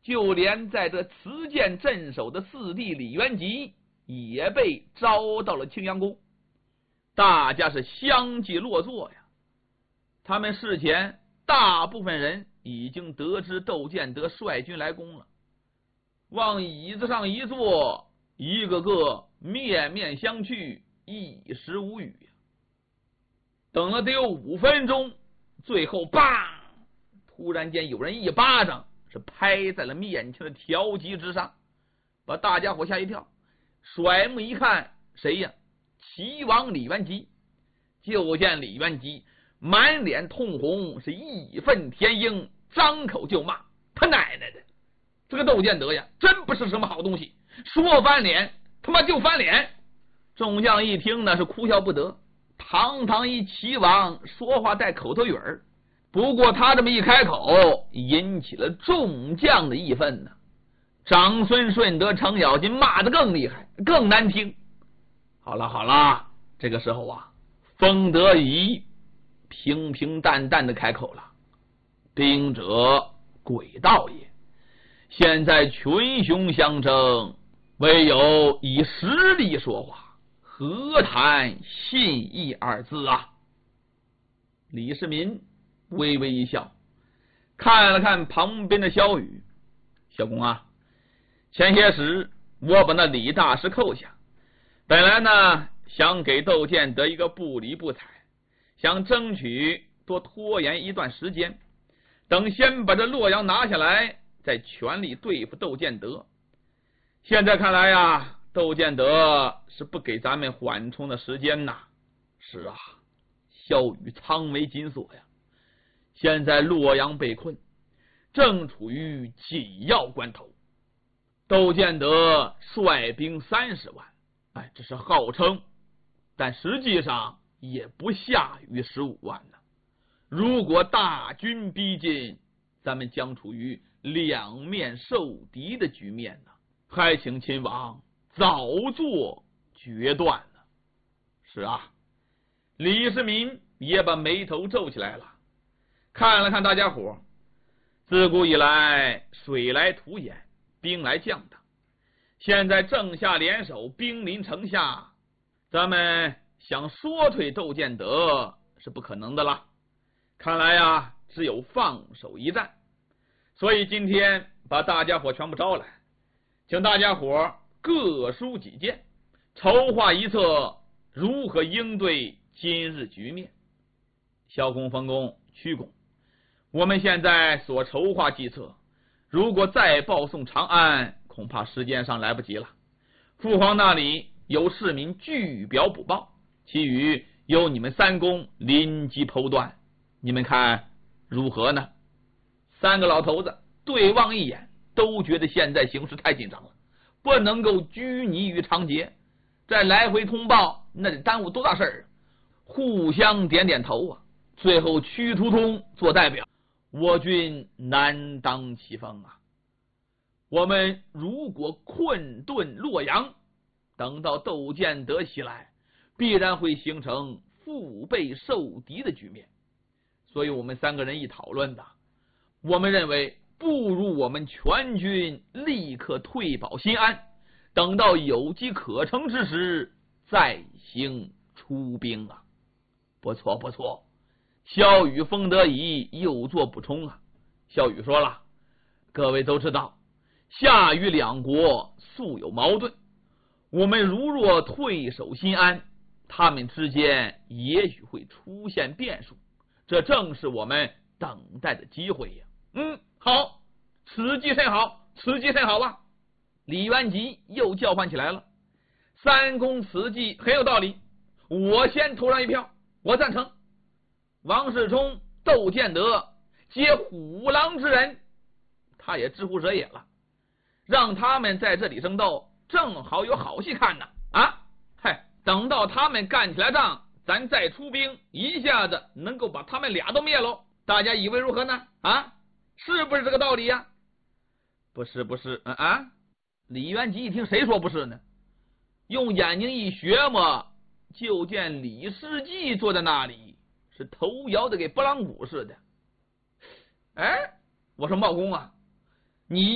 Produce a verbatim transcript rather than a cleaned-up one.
就连在这慈剑镇守的四弟李元吉也被招到了青阳宫，大家是相继落座呀。他们事前大部分人已经得知窦建德率军来攻了，往椅子上一坐，一个个面面相觑，一时无语。等了得有五分钟，最后砰，突然间有人一巴掌是拍在了面前的条旗之上，把大家伙吓一跳。甩目一看，谁呀？齐王李元吉。就见李元吉满脸通红，是义愤填膺，张口就骂：他奶奶的，这个窦建德呀，真不是什么好东西，说翻脸他妈就翻脸。众将一听呢，是哭笑不得。堂堂一齐王说话带口头语儿，不过他这么一开口，引起了众将的义愤呢。长孙顺德、程咬金骂得更厉害，更难听。好了好了，这个时候啊，封德仪平平淡淡的开口了：兵者诡道也，现在群雄相争，唯有以实力说话，何谈信义二字啊？李世民微微一笑，看了看旁边的萧雨：小公啊，前些时我把那李大师扣下，本来呢想给窦建德一个不理不睬，想争取多拖延一段时间，等先把这洛阳拿下来，再全力对付窦建德。现在看来呀，窦建德是不给咱们缓冲的时间呐。是啊，萧雨苍眉紧锁呀，现在洛阳被困，正处于紧要关头。窦建德率兵三十万，哎，这是号称，但实际上也不下于十五万呢。如果大军逼近，咱们将处于两面受敌的局面呢，还请亲王早做决断呢。是啊，李世民也把眉头皱起来了，看了看大家伙，自古以来水来土掩，兵来将挡，现在正下联手，兵临城下，咱们想说退窦建德是不可能的了。看来呀，只有放手一战。所以今天把大家伙全部招来，请大家伙各抒己见，筹划一策如何应对今日局面。萧公、冯公、屈公，我们现在所筹划计策，如果再报送长安，恐怕时间上来不及了。父皇那里有市民据表补报，其余由你们三公临机剖断，你们看如何呢？三个老头子对望一眼，都觉得现在形势太紧张了，不能够拘泥于长节，再来回通报那得耽误多大事儿啊！互相点点头啊。最后屈突通做代表：我军难当其锋啊！我们如果困顿洛阳，等到窦建德袭来，必然会形成腹背受敌的局面。所以我们三个人一讨论的，我们认为不如我们全军立刻退保新安，等到有机可乘之时再行出兵啊！不错不错。萧雨、封德仪又做补充啊。萧雨说了，各位都知道夏禹两国素有矛盾，我们如若退守新安，他们之间也许会出现变数，这正是我们等待的机会呀。嗯，好，此计甚好，此计甚好啊！李元吉又叫唤起来了。三公此计很有道理，我先投上一票，我赞成。王世充、窦建德皆虎狼之人，他也知乎者也了，让他们在这里争斗，正好有好戏看呢。啊，嗨，等到他们干起来仗，咱再出兵，一下子能够把他们俩都灭喽。大家以为如何呢？啊，是不是这个道理呀？不是不是，嗯啊！李元吉一听，谁说不是呢？用眼睛一学嘛，就见李世济坐在那里，是头摇的给拨浪鼓似的。哎，我说茂公啊，